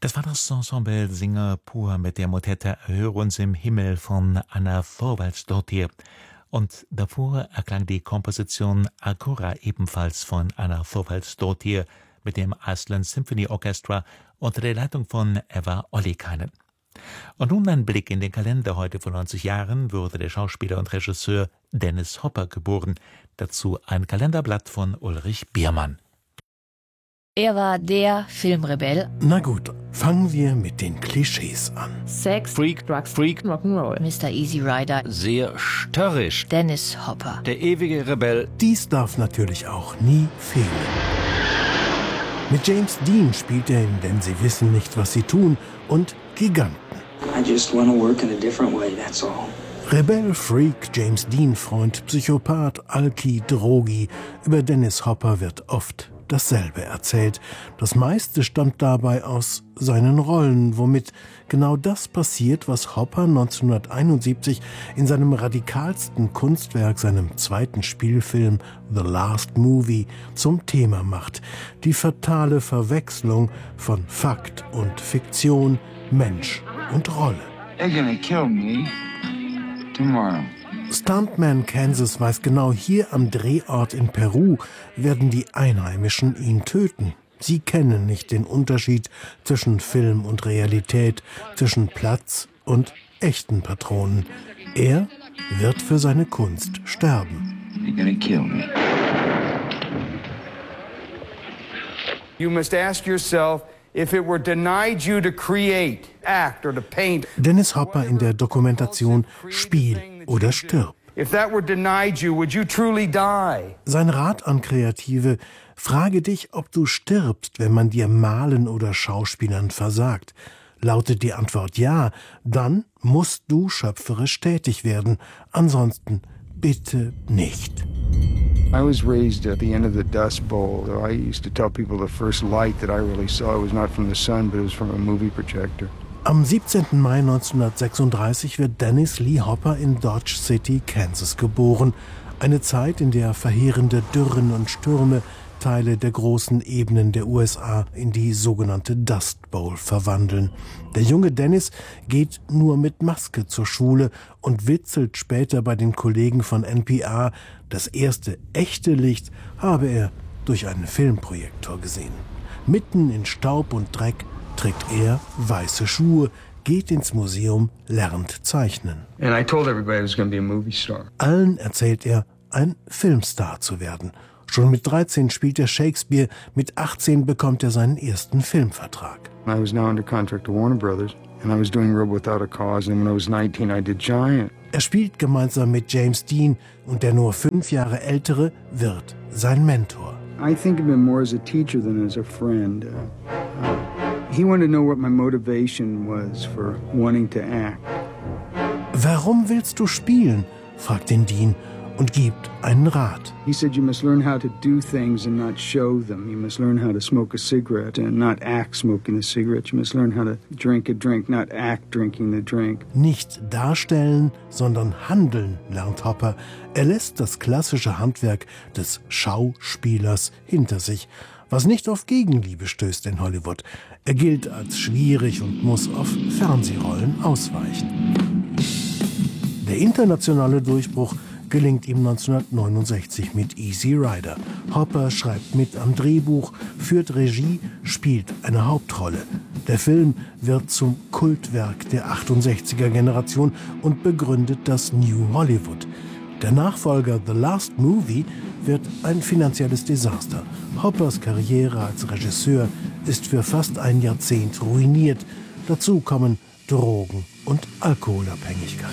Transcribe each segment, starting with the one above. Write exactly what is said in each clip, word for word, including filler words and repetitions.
Das war das Ensemble Singapur mit der Motette Hör uns im Himmel von Anna Thorvaldsdottir. Und davor erklang die Komposition Akura ebenfalls von Anna Thorvaldsdottir mit dem Iceland Symphony Orchestra unter der Leitung von Eva Ollikainen. Und nun ein Blick in den Kalender. Heute vor neunzig Jahren wurde der Schauspieler und Regisseur Dennis Hopper geboren. Dazu ein Kalenderblatt von Ulrich Biermann. Er war der Filmrebell. Na gut, fangen wir mit den Klischees an. Sex, Freak, Drugs, Freak, Rock'n'Roll. Mister Easy Rider. Sehr störrisch. Dennis Hopper. Der ewige Rebell. Dies darf natürlich auch nie fehlen. Mit James Dean spielt er in Denn sie wissen nicht, was sie tun und Giganten. I just want to work in a different way, that's all. Rebell, Freak, James Dean-Freund, Psychopath, Alki, Drogi. Über Dennis Hopper wird oft dasselbe erzählt. Das meiste stammt dabei aus seinen Rollen, womit genau das passiert, was Hopper neunzehnhunderteinundsiebzig in seinem radikalsten Kunstwerk, seinem zweiten Spielfilm The Last Movie, zum Thema macht. Die fatale Verwechslung von Fakt und Fiktion, Mensch und Rolle. They're gonna kill me tomorrow. Stuntman Kansas weiß genau, hier am Drehort in Peru werden die Einheimischen ihn töten. Sie kennen nicht den Unterschied zwischen Film und Realität, zwischen Platz und echten Patronen. Er wird für seine Kunst sterben. They're gonna kill me. You must ask yourself, if it were denied you to create, act or to paint. Dennis Hopper in der Dokumentation Spiel oder stirb. If that were denied you, would you truly die? Sein Rat an Kreative: Frage dich, ob du stirbst, wenn man dir Malen oder Schauspielern versagt. Lautet die Antwort ja, dann musst du schöpferisch tätig werden. Ansonsten bitte nicht. I was raised at the end of the Dust Bowl. I used to tell people the first light that I really saw was not from the sun, but it was from a movie projector. Am siebzehnten Mai neunzehnhundertsechsunddreißig wird Dennis Lee Hopper in Dodge City, Kansas geboren. Eine Zeit, in der verheerende Dürren und Stürme Teile der großen Ebenen der U S A in die sogenannte Dust Bowl verwandeln. Der junge Dennis geht nur mit Maske zur Schule und witzelt später bei den Kollegen von N P R. Das erste echte Licht habe er durch einen Filmprojektor gesehen. Mitten in Staub und Dreck trägt er weiße Schuhe, geht ins Museum, lernt zeichnen. And I told everybody I was going to be a movie star. Allen erzählt er, ein Filmstar zu werden. Schon mit dreizehn spielt er Shakespeare, mit achtzehn bekommt er seinen ersten Filmvertrag. I was now under contract to Warner Brothers, and I was doing Rebel Without a Cause, and when I was nineteen I did Giant. Er spielt gemeinsam mit James Dean und der nur fünf Jahre ältere wird sein Mentor. I think of him more as a teacher than as a friend. Uh, uh, he wanted to know what my motivation was for wanting to act. Warum willst du spielen? Fragt ihn Dean und gibt einen Rat. He said you must learn how to do things and not show them. You must learn how to smoke a cigarette and not act smoking the cigarette. You must learn how to drink a drink, not act drinking the drink. Nicht darstellen, sondern handeln, lernt Hopper. Er lässt das klassische Handwerk des Schauspielers hinter sich, was nicht auf Gegenliebe stößt in Hollywood. Er gilt als schwierig und muss auf Fernsehrollen ausweichen. Der internationale Durchbruch gelingt ihm neunzehnhundertneunundsechzig mit Easy Rider. Hopper schreibt mit am Drehbuch, führt Regie, spielt eine Hauptrolle. Der Film wird zum Kultwerk der achtundsechziger Generation und begründet das New Hollywood. Der Nachfolger The Last Movie wird ein finanzielles Desaster. Hoppers Karriere als Regisseur ist für fast ein Jahrzehnt ruiniert. Dazu kommen Drogen und Alkoholabhängigkeit.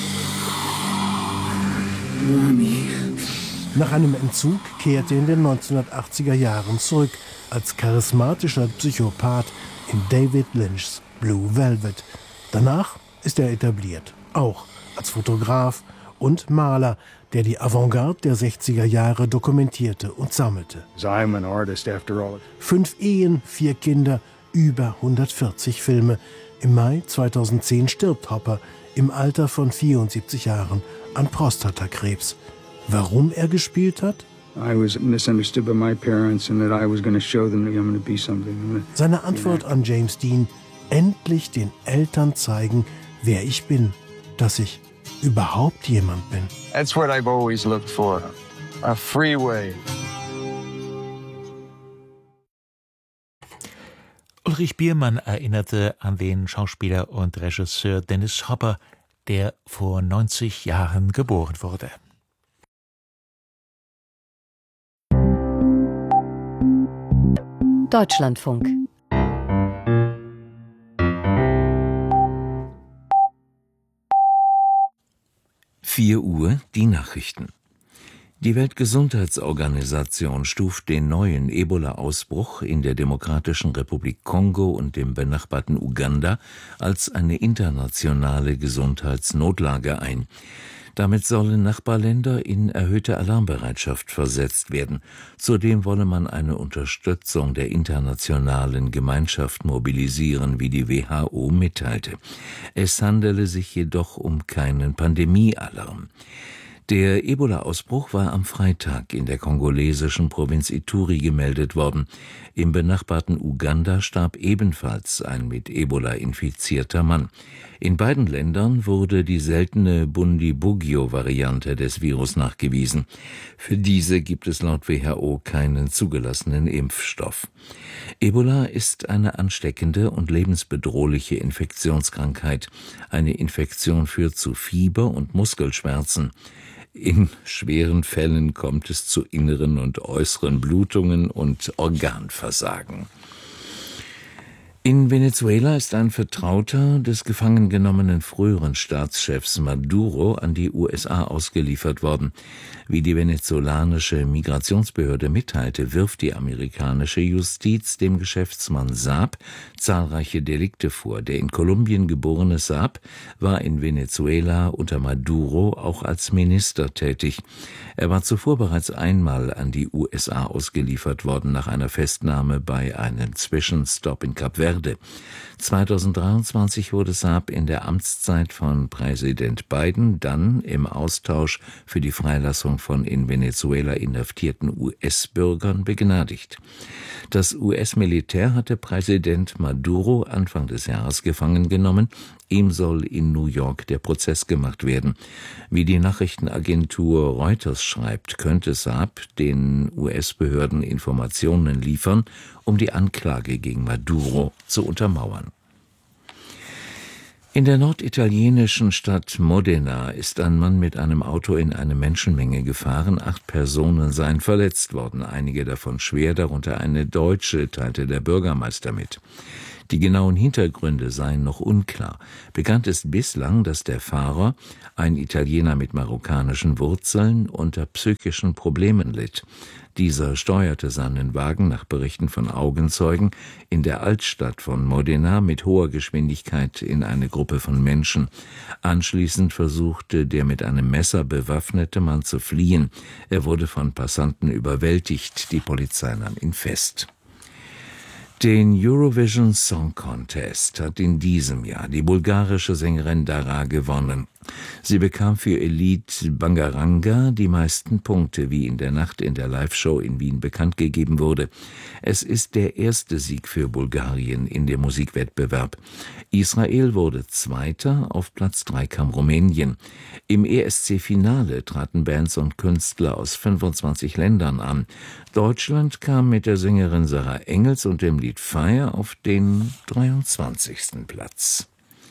Nach einem Entzug kehrt er in den neunzehnhundertachtziger Jahren zurück als charismatischer Psychopath in David Lynchs Blue Velvet. Danach ist er etabliert, auch als Fotograf und Maler, der die Avantgarde der sechziger Jahre dokumentierte und sammelte. I'm an artist after all. Fünf Ehen, vier Kinder, über hundertvierzig Filme. Im Mai zweitausendzehn stirbt Hopper im Alter von vierundsiebzig Jahren an Prostatakrebs. Warum er gespielt hat? I was misunderstood by my parents and that I was going to show them that I'm going to be something. Seine Antwort an James Dean: endlich den Eltern zeigen, wer ich bin, dass ich überhaupt jemand bin. That's what I've always looked for. A freeway. Ulrich Biermann erinnerte an den Schauspieler und Regisseur Dennis Hopper, der vor neunzig Jahren geboren wurde. Deutschlandfunk. vier Uhr die Nachrichten. Die Weltgesundheitsorganisation stuft den neuen Ebola-Ausbruch in der Demokratischen Republik Kongo und dem benachbarten Uganda als eine internationale Gesundheitsnotlage ein. Damit sollen Nachbarländer in erhöhte Alarmbereitschaft versetzt werden. Zudem wolle man eine Unterstützung der internationalen Gemeinschaft mobilisieren, wie die W H O mitteilte. Es handele sich jedoch um keinen Pandemiealarm. Der Ebola-Ausbruch war am Freitag in der kongolesischen Provinz Ituri gemeldet worden. Im benachbarten Uganda starb ebenfalls ein mit Ebola infizierter Mann. In beiden Ländern wurde die seltene Bundibugyo-Variante des Virus nachgewiesen. Für diese gibt es laut W H O keinen zugelassenen Impfstoff. Ebola ist eine ansteckende und lebensbedrohliche Infektionskrankheit. Eine Infektion führt zu Fieber und Muskelschmerzen. In schweren Fällen kommt es zu inneren und äußeren Blutungen und Organversagen. In Venezuela ist ein Vertrauter des gefangen genommenen früheren Staatschefs Maduro an die U S A ausgeliefert worden. Wie die venezolanische Migrationsbehörde mitteilte, wirft die amerikanische Justiz dem Geschäftsmann Saab zahlreiche Delikte vor. Der in Kolumbien geborene Saab war in Venezuela unter Maduro auch als Minister tätig. Er war zuvor bereits einmal an die U S A ausgeliefert worden nach einer Festnahme bei einem Zwischenstopp in Kap Verde. zweitausenddreiundzwanzig wurde Saab in der Amtszeit von Präsident Biden dann im Austausch für die Freilassung von in Venezuela inhaftierten U S-Bürgern begnadigt. Das U S-Militär hatte Präsident Maduro Anfang des Jahres gefangen genommen. Ihm soll in New York der Prozess gemacht werden. Wie die Nachrichtenagentur Reuters schreibt, könnte Saab den U S-Behörden Informationen liefern, um die Anklage gegen Maduro zu untermauern. In der norditalienischen Stadt Modena ist ein Mann mit einem Auto in eine Menschenmenge gefahren. Acht Personen seien verletzt worden, einige davon schwer, darunter eine Deutsche, teilte der Bürgermeister mit. Die genauen Hintergründe seien noch unklar. Bekannt ist bislang, dass der Fahrer, ein Italiener mit marokkanischen Wurzeln, unter psychischen Problemen litt. Dieser steuerte seinen Wagen nach Berichten von Augenzeugen in der Altstadt von Modena mit hoher Geschwindigkeit in eine Gruppe von Menschen. Anschließend versuchte der mit einem Messer bewaffnete Mann zu fliehen. Er wurde von Passanten überwältigt. Die Polizei nahm ihn fest. Den Eurovision Song Contest hat in diesem Jahr die bulgarische Sängerin Dara gewonnen. Sie bekam für Elite Bangaranga die meisten Punkte, wie in der Nacht in der Live-Show in Wien bekannt gegeben wurde. Es ist der erste Sieg für Bulgarien in dem Musikwettbewerb. Israel wurde Zweiter, auf Platz drei kam Rumänien. Im E S C-Finale traten Bands und Künstler aus fünfundzwanzig Ländern an. Deutschland kam mit der Sängerin Sarah Engels und dem Lied Fire auf den dreiundzwanzigsten Platz.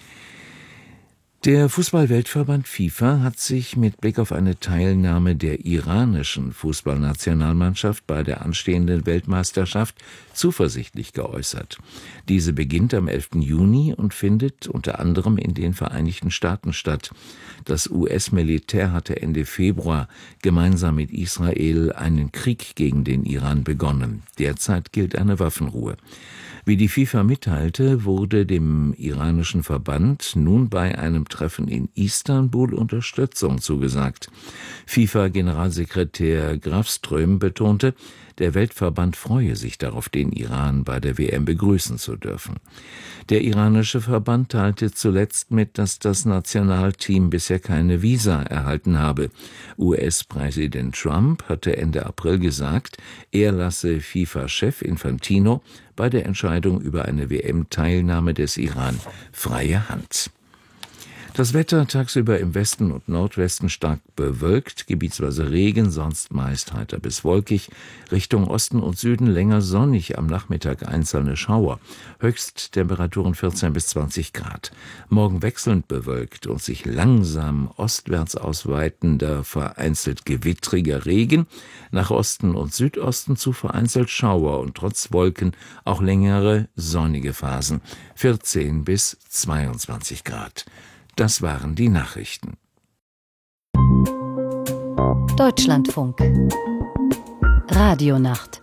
Der Fußball-Weltverband FIFA hat sich mit Blick auf eine Teilnahme der iranischen Fußballnationalmannschaft bei der anstehenden Weltmeisterschaft zuversichtlich geäußert. Diese beginnt am elften Juni und findet unter anderem in den Vereinigten Staaten statt. Das U S-Militär hatte Ende Februar gemeinsam mit Israel einen Krieg gegen den Iran begonnen. Derzeit gilt eine Waffenruhe. Wie die FIFA mitteilte, wurde dem iranischen Verband nun bei einem Treffen in Istanbul Unterstützung zugesagt. FIFA-Generalsekretär Grafström betonte, der Weltverband freue sich darauf, den Iran bei der W M begrüßen zu dürfen. Der iranische Verband teilte zuletzt mit, dass das Nationalteam bisher keine Visa erhalten habe. U S-Präsident Trump hatte Ende April gesagt, er lasse FIFA-Chef Infantino bei der Entscheidung über eine W M-Teilnahme des Iran freie Hand. Das Wetter tagsüber im Westen und Nordwesten stark bewölkt, gebietsweise Regen, sonst meist heiter bis wolkig. Richtung Osten und Süden länger sonnig, am Nachmittag einzelne Schauer. Höchsttemperaturen vierzehn bis zwanzig Grad. Morgen wechselnd bewölkt und sich langsam ostwärts ausweitender, vereinzelt gewittriger Regen. Nach Osten und Südosten zu vereinzelt Schauer und trotz Wolken auch längere sonnige Phasen. vierzehn bis zweiundzwanzig Grad. Das waren die Nachrichten. Deutschlandfunk. Radionacht.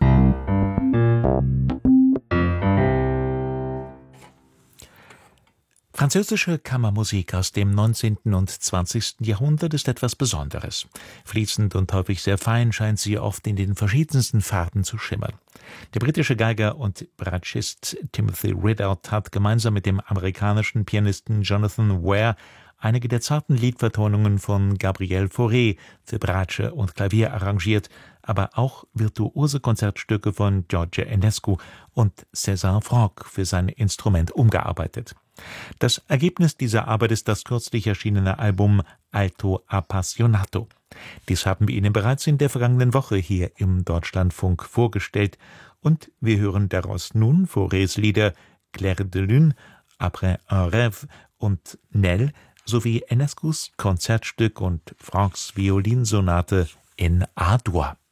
Französische Kammermusik aus dem neunzehnten und zwanzigsten Jahrhundert ist etwas Besonderes. Fließend und häufig sehr fein scheint sie oft in den verschiedensten Farben zu schimmern. Der britische Geiger und Bratschist Timothy Ridout hat gemeinsam mit dem amerikanischen Pianisten Jonathan Ware einige der zarten Liedvertonungen von Gabriel Fauré für Bratsche und Klavier arrangiert, aber auch virtuose Konzertstücke von George Enescu und César Franck für sein Instrument umgearbeitet. Das Ergebnis dieser Arbeit ist das kürzlich erschienene Album Alto Appassionato. Dies haben wir Ihnen bereits in der vergangenen Woche hier im Deutschlandfunk vorgestellt und wir hören daraus nun Faurés Lieder Clair de Lune, Après un rêve und Nell sowie Enescus Konzertstück und Francs Violinsonate in A-Dur.